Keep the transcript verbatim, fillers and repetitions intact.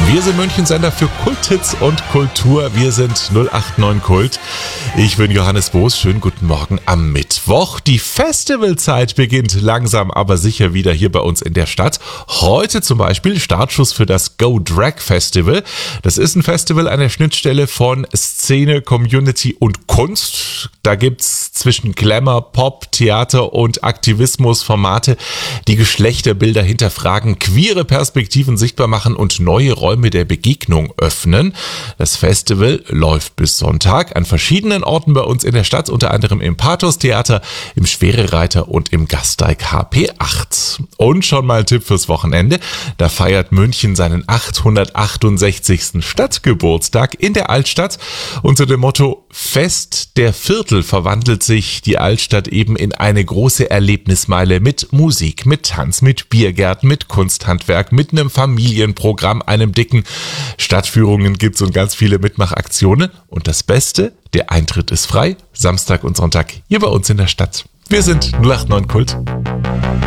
Wir sind Münchensender für Kulthits und Kultur. Wir sind null acht neun Kult. Ich bin Johannes Boos. Schönen guten Morgen am Mittwoch. Die Festivalzeit beginnt langsam, aber sicher wieder hier bei uns in der Stadt. Heute zum Beispiel Startschuss für das Go Drag Festival. Das ist ein Festival an der Schnittstelle von Szene, Community und Kunst. Da gibt's zwischen Glamour, Pop, Theater und Aktivismus Formate, die Geschlechterbilder hinterfragen, queere Perspektiven sichtbar machen und neue Räume der Begegnung öffnen. Das Festival läuft bis Sonntag an verschiedenen Orten bei uns in der Stadt, unter anderem im Pathos Theater, im Schwerereiter und im Gasteig H P acht. Und schon mal ein Tipp fürs Wochenende. Da feiert München seinen achthundertachtundsechzigsten Stadtgeburtstag in der Altstadt. Unter dem Motto Fest der Viertel verwandelt sich die Altstadt eben in eine große Erlebnismeile mit Musik, mit Tanz, mit Biergärten, mit Kunsthandwerk, mit einem Familienprogramm, einem dicken Stadtführungen gibt's und ganz viele Mitmachaktionen. Und das Beste, der Eintritt ist frei, Samstag und Sonntag hier bei uns in der Stadt. Wir sind null acht neun Kult.